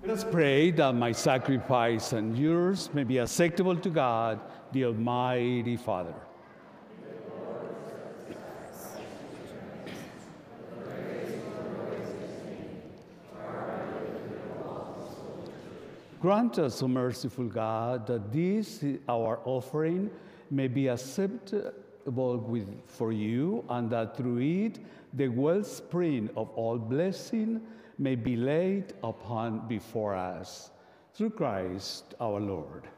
Let us pray that my sacrifice and yours may be acceptable to God, the Almighty Father. Grant us, O merciful God, that this our offering may be acceptable for you, and that through it the wellspring of all blessing may be laid upon before us. Through Christ our Lord.